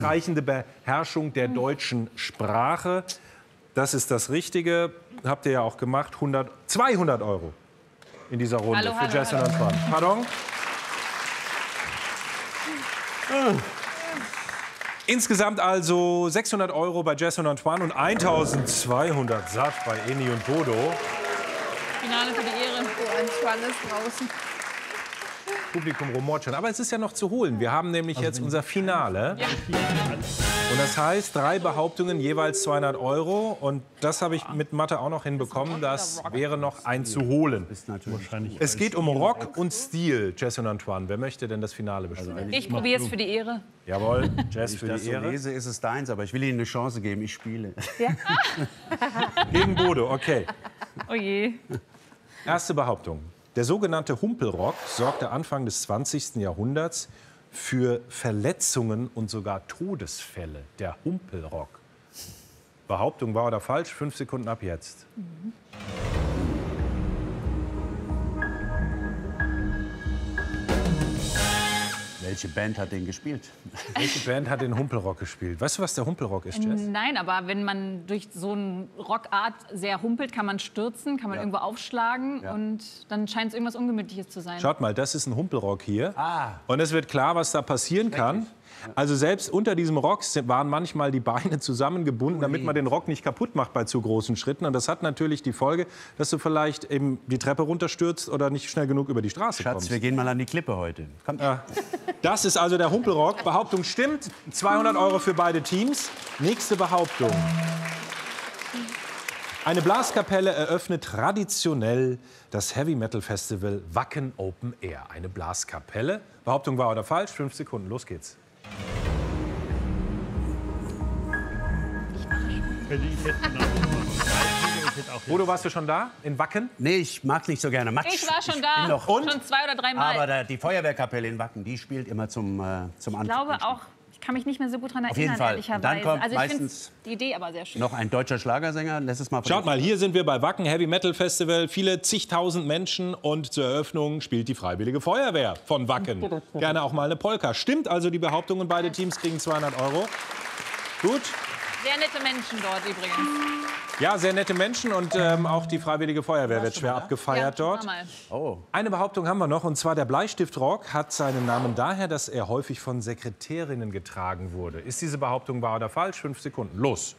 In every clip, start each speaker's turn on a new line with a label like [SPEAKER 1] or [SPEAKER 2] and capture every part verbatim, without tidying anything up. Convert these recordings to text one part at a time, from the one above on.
[SPEAKER 1] Reichende Beherrschung der deutschen Sprache. Das ist das Richtige. Habt ihr ja auch gemacht. hundert, zweihundert Euro in dieser Runde
[SPEAKER 2] Hallo,
[SPEAKER 1] für
[SPEAKER 2] hallo,
[SPEAKER 1] Jess und
[SPEAKER 2] hallo.
[SPEAKER 1] Antoine. Pardon? Insgesamt also sechshundert Euro bei Jess und Antoine und eintausendzweihundert satt bei Eni und Bodo.
[SPEAKER 2] Finale für die Ehre.
[SPEAKER 3] Oh, Antoine ist draußen.
[SPEAKER 1] Publikum rumort schon. Aber es ist ja noch zu holen. Wir haben nämlich jetzt unser Finale.
[SPEAKER 2] Ja.
[SPEAKER 1] Und das heißt, drei Behauptungen, jeweils zweihundert Euro. Und das habe ich mit Mathe auch noch hinbekommen. Das wäre noch ein zu holen. Es geht um Rock und Stil, Jess und Antoine. Wer möchte denn das Finale bestimmen?
[SPEAKER 2] Ich probiere es für die Ehre.
[SPEAKER 1] Jawohl, Jess für
[SPEAKER 4] Wenn ich
[SPEAKER 1] die
[SPEAKER 4] das so
[SPEAKER 1] Ehre.
[SPEAKER 4] lese, ist es deins, aber ich will Ihnen eine Chance geben. Ich spiele.
[SPEAKER 1] Gegen Bodo, okay.
[SPEAKER 2] Oh je.
[SPEAKER 1] Erste Behauptung. Der sogenannte Humpelrock sorgte Anfang des zwanzigsten Jahrhunderts für Verletzungen und sogar Todesfälle. Der Humpelrock. Behauptung wahr oder falsch? Fünf Sekunden ab jetzt.
[SPEAKER 2] Mhm.
[SPEAKER 4] Welche Band hat den gespielt?
[SPEAKER 1] Welche Band hat den Humpelrock gespielt? Weißt du, was der Humpelrock ist, Jess?
[SPEAKER 2] Nein, aber wenn man durch so eine Rockart sehr humpelt, kann man stürzen, kann man
[SPEAKER 4] Ja.
[SPEAKER 2] irgendwo aufschlagen
[SPEAKER 4] Ja.
[SPEAKER 2] und dann scheint es irgendwas Ungemütliches zu sein.
[SPEAKER 1] Schaut mal, das ist ein Humpelrock hier.
[SPEAKER 4] Ah.
[SPEAKER 1] Und es wird klar, was da passieren kann. Also selbst unter diesem Rock waren manchmal die Beine zusammengebunden, damit man den Rock nicht kaputt macht bei zu großen Schritten. Und das hat natürlich die Folge, dass du vielleicht eben die Treppe runterstürzt oder nicht schnell genug über die Straße
[SPEAKER 4] Schatz,
[SPEAKER 1] kommst.
[SPEAKER 4] wir gehen mal an die Klippe heute. Komm.
[SPEAKER 1] Ja. Das ist also der Humpelrock. Behauptung stimmt. zweihundert Euro für beide Teams. Nächste Behauptung. Eine Blaskapelle eröffnet traditionell das Heavy Metal Festival Wacken Open Air. Eine Blaskapelle. Behauptung wahr oder falsch? Fünf Sekunden. Los geht's. Bodo, warst du schon da? In Wacken?
[SPEAKER 4] Nee, ich mag nicht so gerne Matsch.
[SPEAKER 2] Ich war schon
[SPEAKER 4] bin
[SPEAKER 2] da,
[SPEAKER 4] noch-
[SPEAKER 1] Und?
[SPEAKER 2] schon zwei oder drei Mal.
[SPEAKER 4] Aber da, die Feuerwehrkapelle in Wacken, die spielt immer zum, äh, zum
[SPEAKER 2] ich
[SPEAKER 4] Anfang.
[SPEAKER 2] glaube auch, ich kann mich nicht mehr so gut daran
[SPEAKER 4] Auf
[SPEAKER 2] erinnern,
[SPEAKER 4] jeden Fall.
[SPEAKER 2] ehrlicherweise.
[SPEAKER 4] Dann kommt
[SPEAKER 2] also ich finde
[SPEAKER 4] meistens
[SPEAKER 2] die Idee aber sehr schön.
[SPEAKER 4] noch ein deutscher Schlagersänger. Lass es mal.
[SPEAKER 1] Schaut mal, hier sind wir bei Wacken Heavy Metal Festival. Viele zigtausend Menschen und zur Eröffnung spielt die Freiwillige Feuerwehr von Wacken. Gerne auch mal eine Polka. Stimmt also die Behauptung und beide Teams kriegen zweihundert Euro. Gut.
[SPEAKER 2] Sehr nette Menschen dort übrigens.
[SPEAKER 1] Ja, sehr nette Menschen und ähm, auch die Freiwillige Feuerwehr wird schwer abgefeiert
[SPEAKER 2] Ja,
[SPEAKER 1] dort.
[SPEAKER 2] mal.
[SPEAKER 4] Oh.
[SPEAKER 1] Eine Behauptung haben wir noch, und zwar der Bleistiftrock hat seinen Namen daher, dass er häufig von Sekretärinnen getragen wurde. Ist diese Behauptung wahr oder falsch? Fünf Sekunden. Los.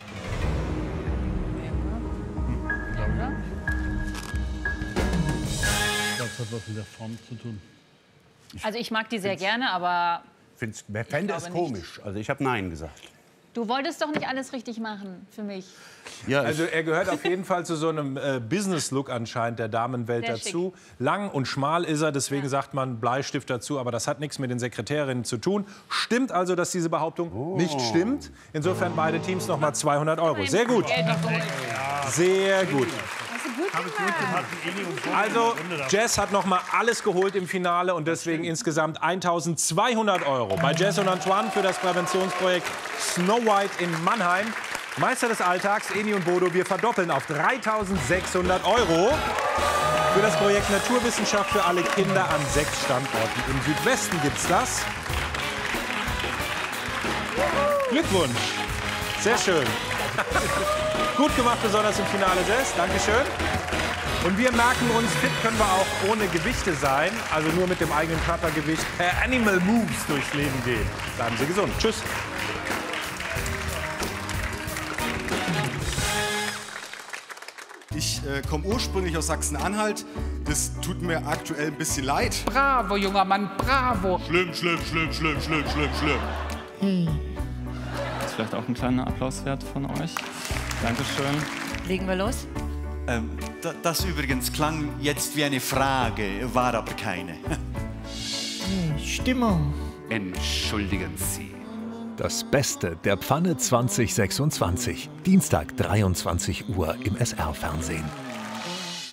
[SPEAKER 5] Das hat was mit der Form zu tun.
[SPEAKER 2] Also ich mag die sehr gerne, aber
[SPEAKER 4] Find's, wer fände es
[SPEAKER 2] glaube nicht.
[SPEAKER 4] komisch? Also ich habe Nein gesagt.
[SPEAKER 2] du wolltest doch nicht alles richtig machen für mich.
[SPEAKER 4] Ja,
[SPEAKER 1] Also er gehört auf jeden Fall zu so einem äh, Business-Look anscheinend der Damenwelt
[SPEAKER 2] Sehr
[SPEAKER 1] dazu. Lang und schmal ist er, deswegen sagt man Bleistift dazu, aber das hat nichts mit den Sekretärinnen zu tun. Stimmt also, dass diese Behauptung nicht stimmt? Insofern beide Teams noch mal zweihundert Euro. Sehr gut,
[SPEAKER 2] Geld noch geholt.
[SPEAKER 1] sehr gut.
[SPEAKER 2] Hast du gut gemacht.
[SPEAKER 1] Also Jess hat noch mal alles geholt im Finale und deswegen insgesamt eintausendzweihundert Euro bei Jess und Antoine für das Präventionsprojekt Snow White in Mannheim. Meister des Alltags, Eni und Bodo, wir verdoppeln auf dreitausendsechshundert Euro für das Projekt Naturwissenschaft für alle Kinder an sechs Standorten. Im Südwesten gibt's das. Glückwunsch. Sehr schön. Gut gemacht, besonders im Finale, Jess. Dankeschön. Und wir merken uns, fit können wir auch ohne Gewichte sein, also nur mit dem eigenen Körpergewicht per Animal Moves durchs Leben gehen. Bleiben Sie gesund. Tschüss.
[SPEAKER 6] Ich äh, komme ursprünglich aus Sachsen-Anhalt. Das tut mir aktuell ein bisschen leid.
[SPEAKER 7] Bravo, junger Mann, bravo.
[SPEAKER 6] Schlimm, schlimm, schlimm, schlimm, schlimm, schlimm, schlimm.
[SPEAKER 8] Ist vielleicht auch ein kleiner Applaus wert von euch. Dankeschön.
[SPEAKER 9] Legen wir los?
[SPEAKER 10] Ähm, da, das übrigens klang jetzt wie eine Frage, war aber keine.
[SPEAKER 7] Stimmung.
[SPEAKER 11] Entschuldigen Sie. Das Beste der Pfanne zwanzig sechsundzwanzig. Dienstag, dreiundzwanzig Uhr im S R-Fernsehen.